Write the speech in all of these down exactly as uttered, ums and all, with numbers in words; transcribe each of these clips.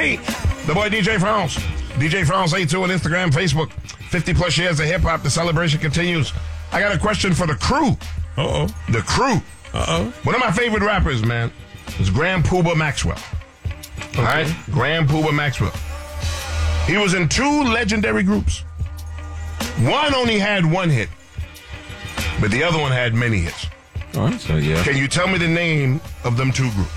Hey, the boy D J France. D J France eighty-two on Instagram, Facebook. fifty plus years of hip-hop. The celebration continues. I got a question for the crew. Uh-oh. The crew. Uh-oh. One of my favorite rappers, man, is Grand Puba Maxwell. Okay. All right? Grand Puba Maxwell. He was in two legendary groups. One only had one hit, but the other one had many hits. Oh, so yeah. Can you tell me the name of them two groups?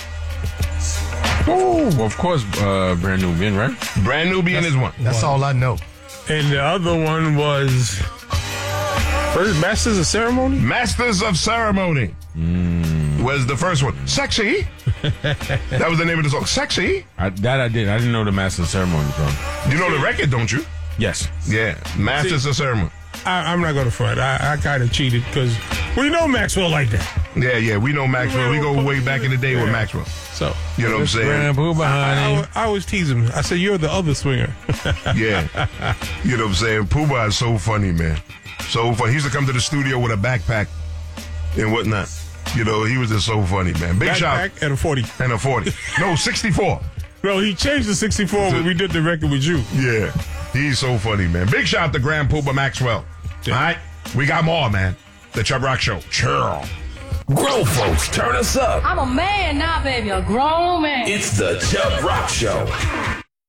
Oh, well, of course, uh, Brand Nubian, right? Brand Nubian is one. That's all I know. And the other one was first Masters of Ceremony? Masters of Ceremony mm. was the first one. Sexy. That was the name of the song. Sexy. I, that I did. I didn't know the Masters of Ceremony song. You know the record, don't you? Yes. Yeah, Masters See, of Ceremony. I, I'm not going to front. I, I kind of cheated because we know Maxwell like that. Yeah, yeah, we know Maxwell. We go way back in the day yeah. with Maxwell. So, you know what I'm saying? Grand Puba, honey. I, I, I always tease him. I said, you're the other swinger. Yeah. You know what I'm saying? Puba is so funny, man. So funny. He used to come to the studio with a backpack and whatnot. You know, he was just so funny, man. Big shout. Backpack and a forty. And a forty. No, sixty-four. No, he changed the sixty-four when we did the record with you. Yeah. He's so funny, man. Big shout to Grand Puba Maxwell. Yeah. All right? We got more, man. The Chubb Rock Show. Churl. Grown folks, turn us up. I'm a man now, baby. A grown man. It's the Chubb Rock Show.